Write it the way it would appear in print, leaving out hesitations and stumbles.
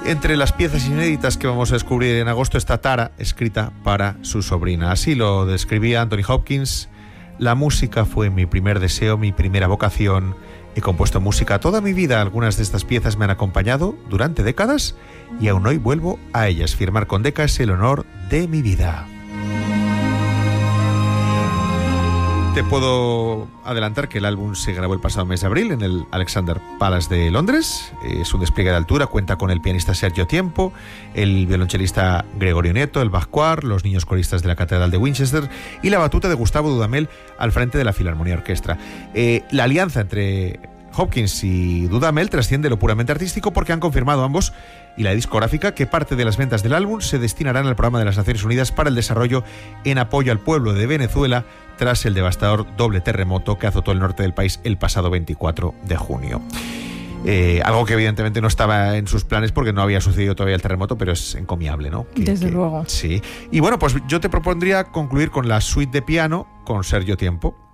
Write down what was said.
Entre las piezas inéditas que vamos a descubrir en agosto está Tara, escrita para su sobrina. Así lo describía Anthony Hopkins: la música fue mi primer deseo, mi primera vocación. He compuesto música toda mi vida. Algunas de estas piezas me han acompañado durante décadas y aún hoy vuelvo a ellas. Firmar con Decca es el honor de mi vida. Te puedo adelantar que el álbum se grabó el pasado mes de abril en el Alexander Palace de Londres. Es un despliegue de altura, cuenta con el pianista Sergio Tiempo, el violonchelista Gregorio Nieto, el Bach Choir, los niños coristas de la Catedral de Winchester y la batuta de Gustavo Dudamel al frente de la Filarmonía Orquestra. La alianza entre Hopkins y Dudamel trasciende lo puramente artístico porque han confirmado ambos y la discográfica que parte de las ventas del álbum se destinarán al programa de las Naciones Unidas para el desarrollo en apoyo al pueblo de Venezuela tras el devastador doble terremoto que azotó el norte del país el pasado 24 de junio. Algo que evidentemente no estaba en sus planes porque no había sucedido todavía el terremoto, pero es encomiable, ¿no? Desde luego. Sí. Y bueno, pues yo te propondría concluir con la suite de piano con Sergio Tiempo.